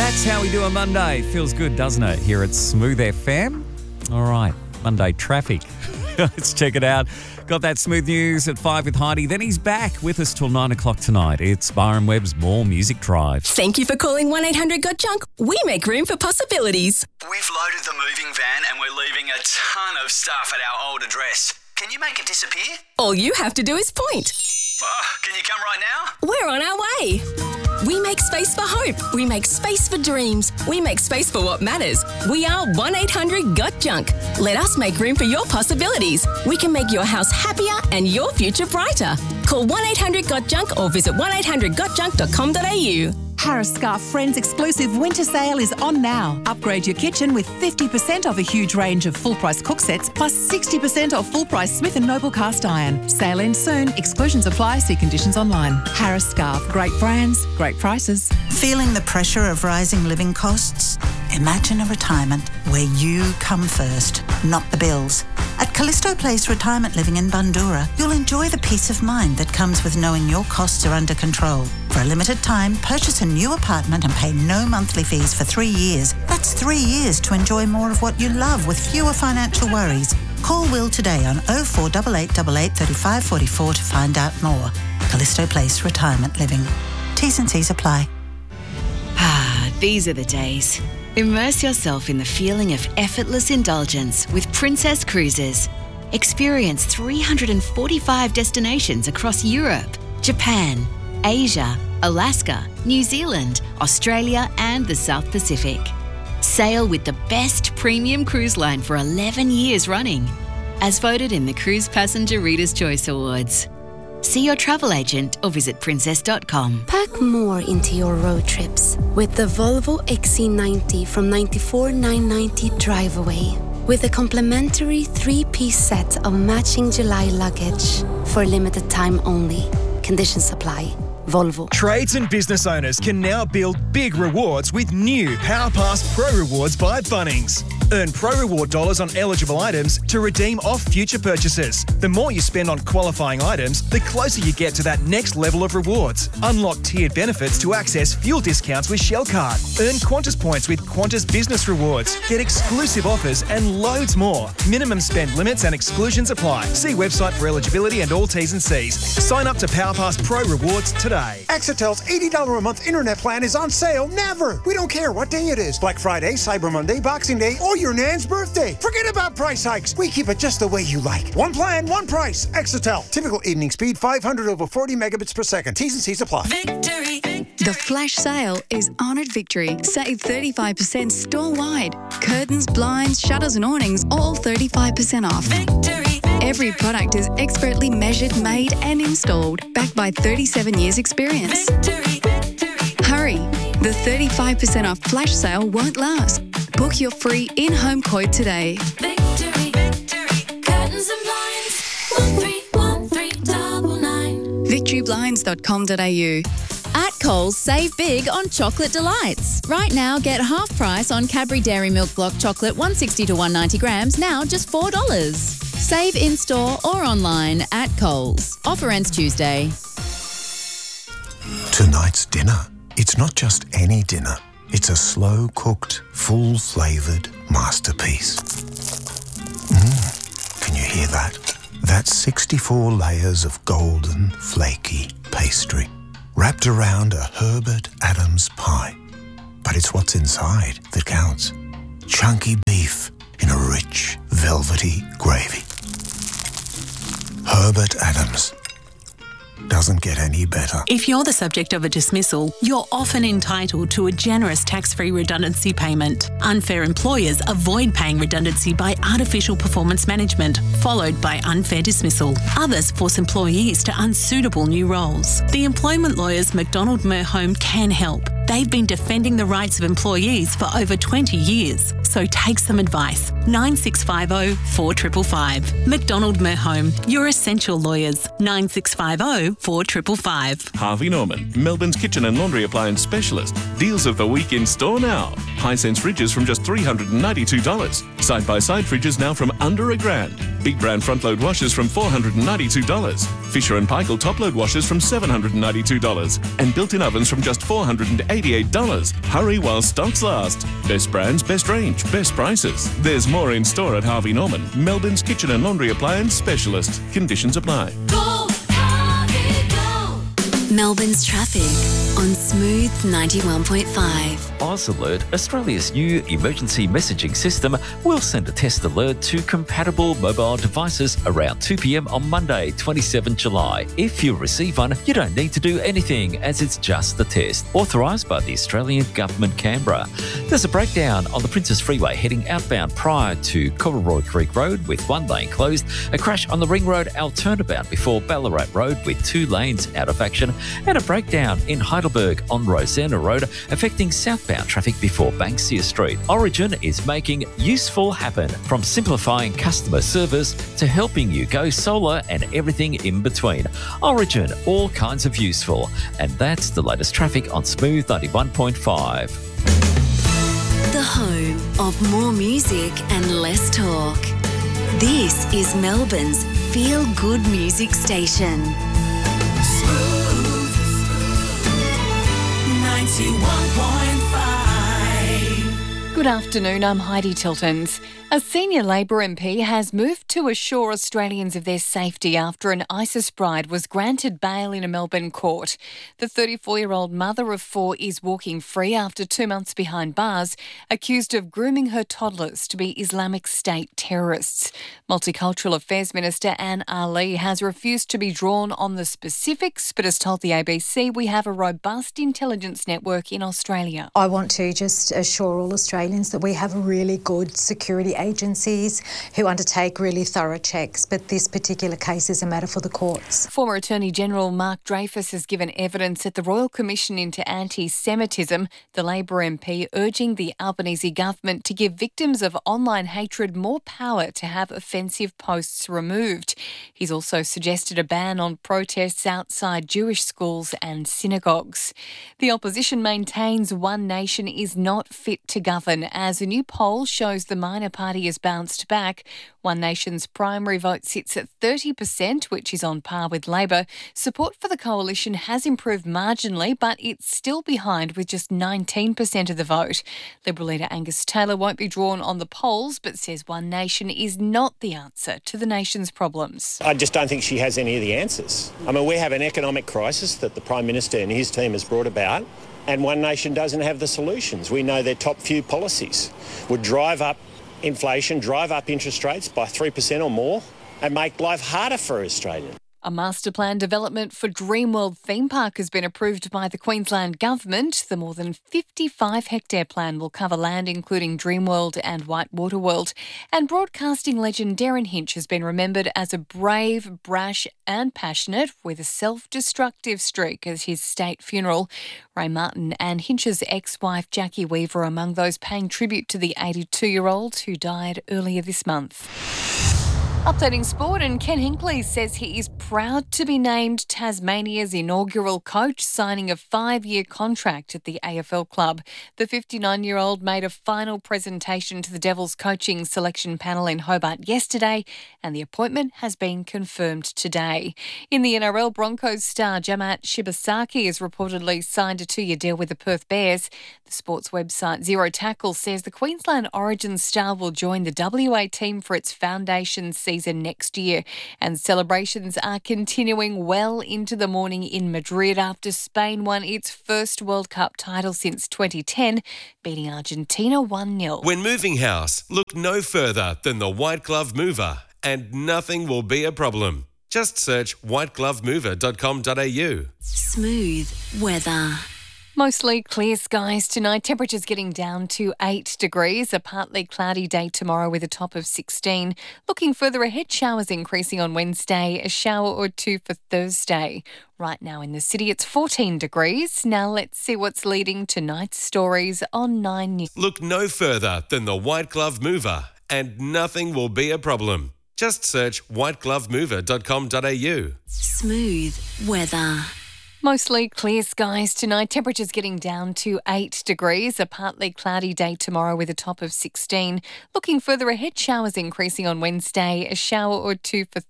That's how we do a Monday. Feels good, doesn't it? Here at Smooth FM. All right, Monday traffic. Let's check it out. Got that smooth news at 5 with Heidi. Then he's back with us till 9 o'clock tonight. It's Byron Webb's More Music Drive. Thank you for calling 1-800-GOT-JUNK. We make room for possibilities. We've loaded the moving van and we're leaving a ton of stuff at our old address. Can you make it disappear? All you have to do is point. Can you come right now? We're on our way. We make space for hope. We make space for dreams. We make space for what matters. We are 1-800-GOT-JUNK. Let us make room for your possibilities. We can make your house happier and your future brighter. Call 1-800-GOT-JUNK or visit 1-800-GOTJUNK.com.au. Harris Scarf Friends exclusive winter sale is on now. Upgrade your kitchen with 50% off a huge range of full-price cook sets plus 60% off full-price Smith & Noble cast iron. Sale ends soon. Exclusions apply. See conditions online. Harris Scarf. Great brands, great prices. Feeling the pressure of rising living costs? Imagine a retirement where you come first, not the bills. At Callisto Place Retirement Living in Bundoora, you'll enjoy the peace of mind that comes with knowing your costs are under control. For a limited time, purchase a new apartment and pay no monthly fees for 3 years. That's 3 years to enjoy more of what you love with fewer financial worries. Call Will today on 048888 3544 to find out more. Callisto Place Retirement Living. T's and C's apply. These are the days. Immerse yourself in the feeling of effortless indulgence with Princess Cruises. Experience 345 destinations across Europe, Japan, Asia, Alaska, New Zealand, Australia and the South Pacific. Sail with the best premium cruise line for 11 years running, as voted in the Cruise Passenger Reader's Choice Awards. See your travel agent or visit princess.com. Pack more into your road trips with the Volvo XC90 from $94,990 Drive Away. With a complimentary 3-piece set of matching July luggage for a limited time only. Conditions apply. Volvo. Trades and business owners can now build big rewards with new PowerPass Pro Rewards by Bunnings. Earn Pro Reward dollars on eligible items to redeem off future purchases. The more you spend on qualifying items, the closer you get to that next level of rewards. Unlock tiered benefits to access fuel discounts with Shell Card. Earn Qantas points with Qantas Business Rewards. Get exclusive offers and loads more. Minimum spend limits and exclusions apply. See website for eligibility and all T's and C's. Sign up to PowerPass Pro Rewards today. Excel's $80 a month internet plan is on sale never. We don't care what day it is. Black Friday, Cyber Monday, Boxing Day, or your nan's birthday. Forget about price hikes. We keep it just the way you like. One plan, one price. Exetel. Typical evening speed 500 over 40 megabits per second. T's and C's apply. Victory. The flash sale is on at Victory. Save 35% store-wide. Curtains, blinds, shutters and awnings all 35% off. Victory. Every product is expertly measured, made and installed, backed by 37 years experience. Victory. Hurry, the 35% off flash sale won't last. Book your free in-home quote today. Victory. Curtains and blinds. 131399. victoryblinds.com.au. At Coles, save big on chocolate delights. Right now, get half price on Cadbury Dairy Milk Block chocolate 160 to 190 grams, now just $4. Save in-store or online at Coles. Offer ends Tuesday. Tonight's dinner. It's not just any dinner. It's a slow-cooked, full-flavoured masterpiece. Can you hear that? That's 64 layers of golden, flaky pastry, wrapped around a Herbert Adams pie. But it's what's inside that counts. Chunky beef in a rich, velvety gravy. Herbert Adams. Doesn't get any better. If you're the subject of a dismissal, you're often entitled to a generous tax-free redundancy payment. Unfair employers avoid paying redundancy by artificial performance management, followed by unfair dismissal. Others force employees to unsuitable new roles. The employment lawyers McDonald Merhome can help. They've been defending the rights of employees for over 20 years. So take some advice. 9650 4555. McDonald Merhome, your essential lawyers. 9650 4555. Harvey Norman, Melbourne's kitchen and laundry appliance specialist. Deals of the week in store now. Hisense fridges from just $392. Side-by-side fridges now from under $1,000. Big brand front-load washers from $492. Fisher & Paykel top-load washers from $792. And built-in ovens from just $488. Hurry while stocks last. Best brands, best range, best prices. There's more in store at Harvey Norman, Melbourne's kitchen and laundry appliance specialist. Conditions apply. Go, Harvey, go. Melbourne's traffic on Smooth 91.5. Oz Alert, Australia's new emergency messaging system, will send a test alert to compatible mobile devices around 2 p.m. on Monday, 27 July. If you receive one, you don't need to do anything as it's just the test, authorised by the Australian Government, Canberra. There's a breakdown on the Princess Freeway heading outbound prior to Coolroy Creek Road with one lane closed, a crash on the Ring Road L turnabout before Ballarat Road with 2 lanes out of action, and a breakdown in Heidelberg on Rosanna Road affecting southbound traffic before Banksia Street. Origin is making useful happen, from simplifying customer service to helping you go solar and everything in between. Origin, all kinds of useful. And that's the latest traffic on Smooth 91.5. The home of more music and less talk. This is Melbourne's feel-good music station. Smooth 91.5. Good afternoon, I'm Heidi Tiltons. A senior Labor MP has moved to assure Australians of their safety after an ISIS bride was granted bail in a Melbourne court. The 34-year-old mother of 4 is walking free after 2 months behind bars, accused of grooming her toddlers to be Islamic State terrorists. Multicultural Affairs Minister Anne Ali has refused to be drawn on the specifics, but has told the ABC we have a robust intelligence network in Australia. I want to just assure all Australians that we have really good security agencies who undertake really thorough checks, but this particular case is a matter for the courts. Former Attorney General Mark Dreyfus has given evidence at the Royal Commission into Anti-Semitism, the Labor MP urging the Albanese government to give victims of online hatred more power to have offensive posts removed. He's also suggested a ban on protests outside Jewish schools and synagogues. The opposition maintains One Nation is not fit to govern, as a new poll shows the minor party has bounced back. One Nation's primary vote sits at 30%, which is on par with Labor. Support for the coalition has improved marginally, but it's still behind with just 19% of the vote. Liberal leader Angus Taylor won't be drawn on the polls, but says One Nation is not the answer to the nation's problems. I just don't think she has any of the answers. I mean, we have an economic crisis that the Prime Minister and his team has brought about, and One Nation doesn't have the solutions. We know their top few policies would drive up inflation, drive up interest rates by 3% or more, and make life harder for Australians. A master plan development for Dreamworld theme park has been approved by the Queensland Government. The more than 55-hectare plan will cover land including Dreamworld and Whitewater World. And broadcasting legend Darren Hinch has been remembered as a brave, brash and passionate, with a self-destructive streak at his state funeral. Ray Martin and Hinch's ex-wife Jackie Weaver are among those paying tribute to the 82-year-old who died earlier this month. Updating sport, and Ken Hinkley says he is proud to be named Tasmania's inaugural coach, signing a 5-year contract at the AFL club. The 59-year-old made a final presentation to the Devils coaching selection panel in Hobart yesterday, and the appointment has been confirmed today. In the NRL, Broncos star Jamat Shibasaki has reportedly signed a 2-year deal with the Perth Bears. The sports website Zero Tackle says the Queensland Origin star will join the WA team for its foundation season next year, and celebrations are continuing well into the morning in Madrid after Spain won its first World Cup title since 2010, beating Argentina 1-0. When moving house, look no further than the White Glove Mover, and nothing will be a problem. Just search whiteglovemover.com.au. Smooth weather. Mostly clear skies tonight. Temperatures getting down to 8 degrees. A partly cloudy day tomorrow with a top of 16. Looking further ahead, showers increasing on Wednesday, a shower or two for Thursday. Right now in the city, it's 14 degrees. Now let's see what's leading tonight's stories on 9 News. Look no further than the White Glove Mover, and nothing will be a problem. Just search whiteglovemover.com.au. Smooth weather. Mostly clear skies tonight. Temperatures getting down to 8 degrees. A partly cloudy day tomorrow with a top of 16. Looking further ahead, showers increasing on Wednesday. A shower or two for